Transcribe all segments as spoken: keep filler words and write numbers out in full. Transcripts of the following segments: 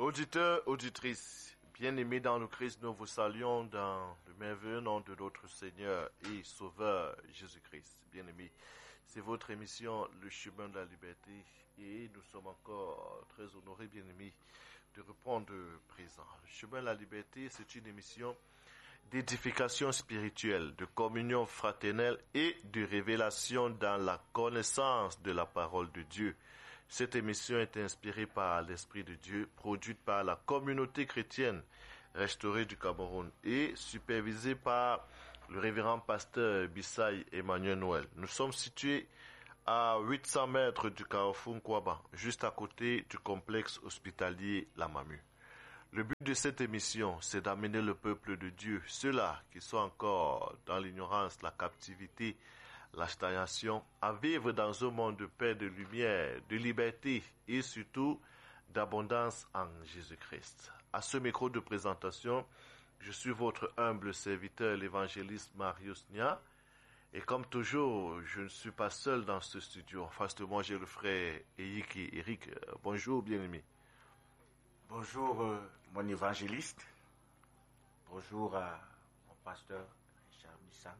Auditeurs, auditrices, bien-aimés dans le Christ, nous vous saluons dans le merveilleux nom de notre Seigneur et Sauveur Jésus-Christ. Bien-aimés, c'est votre émission Le Chemin de la Liberté et nous sommes encore très honorés, bien-aimés, de reprendre présent. Le Chemin de la Liberté, c'est une émission d'édification spirituelle, de communion fraternelle et de révélation dans la connaissance de la parole de Dieu. Cette émission est inspirée par l'Esprit de Dieu, produite par la communauté chrétienne restaurée du Cameroun et supervisée par le révérend pasteur Bissaï Emmanuel Noël. Nous sommes situés à huit cents mètres du carrefour Nkwaba, juste à côté du complexe hospitalier La Mamu. Le but de cette émission, c'est d'amener le peuple de Dieu, ceux-là qui sont encore dans l'ignorance, la captivité, la stagnation, à vivre dans un monde de paix, de lumière, de liberté et surtout d'abondance en Jésus-Christ. À ce micro de présentation, je suis votre humble serviteur, l'évangéliste Marius Nia. Et comme toujours, je ne suis pas seul dans ce studio. En face de moi, j'ai le frère Eyiki Eric. Bonjour, bien-aimé. Bonjour, euh, mon évangéliste. Bonjour à mon pasteur Richard Missan.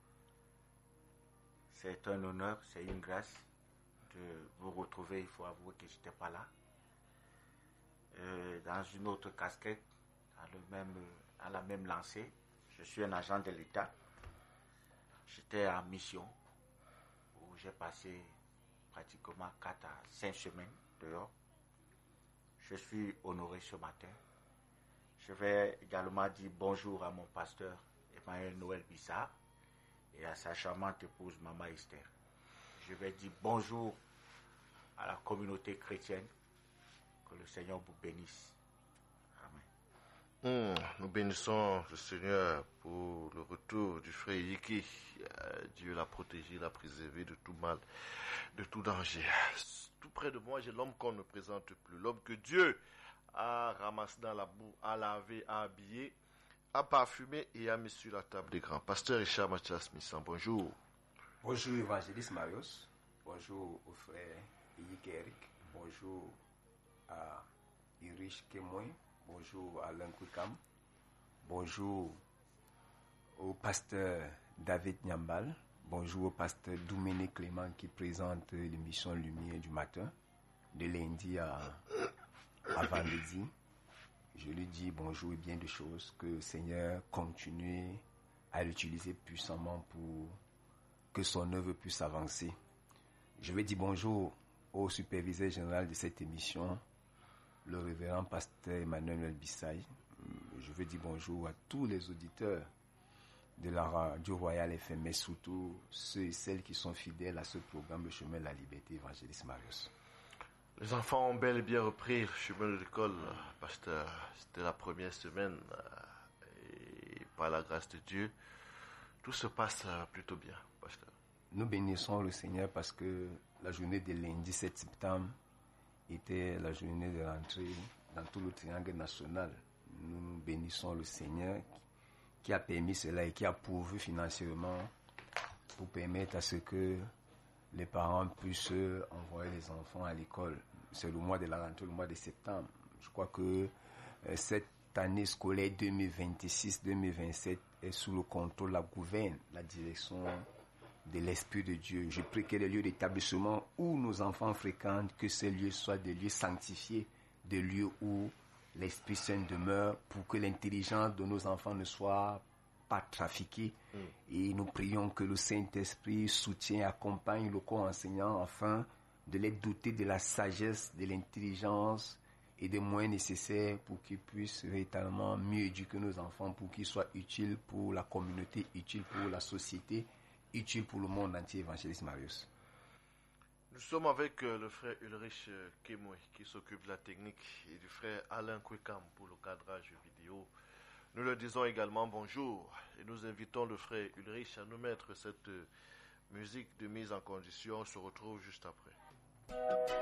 C'est un honneur, c'est une grâce de vous retrouver. Il faut avouer que je n'étais pas là. Euh, dans une autre casquette, à, le même, à la même lancée, je suis un agent de l'État. J'étais en mission où j'ai passé pratiquement quatre à cinq semaines dehors. Je suis honoré ce matin. Je vais également dire bonjour à mon pasteur Emmanuel Noël Bissard et à sa charmante épouse Maman Esther. Je vais dire bonjour à la communauté chrétienne. Que le Seigneur vous bénisse. Amen. Mmh, nous bénissons le Seigneur pour le retour du frère Yiki. Euh, Dieu l'a protégé, l'a préservé de tout mal, de tout danger. Tout près de moi, j'ai l'homme qu'on ne présente plus. L'homme que Dieu a ramassé dans la boue, a lavé, a habillé, a parfumé et a mis sur la table des grands. Pasteur Richard Mathias Missan, bonjour. Bonjour, évangéliste Marius. Bonjour au frère Yiki Eric. Bonjour à Irish Kemoy. Bonjour à Alain Kwikam. Bonjour au pasteur David Nyambal. Bonjour au pasteur Dominique Clément qui présente l'émission Lumière du matin, de lundi à, à vendredi. Je lui dis bonjour et bien de choses, que le Seigneur continue à l'utiliser puissamment pour que son œuvre puisse avancer. Je vais dire bonjour au superviseur général de cette émission, le révérend pasteur Emmanuel Bissaï. Je veux dire bonjour à tous les auditeurs de la radio Royale F M, mais surtout ceux et celles qui sont fidèles à ce programme, le chemin de la liberté, évangéliste Marius. Les enfants ont bel et bien repris le chemin de l'école, pasteur. C'était la première semaine et par la grâce de Dieu, tout se passe plutôt bien, pasteur. Nous bénissons le Seigneur parce que la journée de lundi sept septembre était la journée de rentrée dans tout le triangle national. Nous bénissons le Seigneur qui a permis cela et qui a pourvu financièrement pour permettre à ce que les parents puissent envoyer les enfants à l'école. C'est le mois de la rentrée, le mois de septembre. Je crois que euh, cette année scolaire deux mille vingt-six deux mille vingt-sept est sous le contrôle de la gouverne, la direction de l'Esprit de Dieu. Je prie que les lieux d'établissement où nos enfants fréquentent, que ces lieux soient des lieux sanctifiés, des lieux où l'Esprit Saint demeure, pour que l'intelligence de nos enfants ne soit pas trafiquée. Mm. Et nous prions que le Saint-Esprit soutienne, accompagne le corps enseignant afin de les doter de la sagesse, de l'intelligence et des moyens nécessaires pour qu'ils puissent véritablement mieux éduquer nos enfants, pour qu'ils soient utiles pour la communauté, utiles pour la société, utile pour le monde entier, évangéliste Marius. Nous sommes avec euh, le frère Ulrich euh, Kemoy qui s'occupe de la technique et du frère Alain Kwikam pour le cadrage vidéo. Nous leur disons également bonjour et nous invitons le frère Ulrich à nous mettre cette euh, musique de mise en condition. On se retrouve juste après.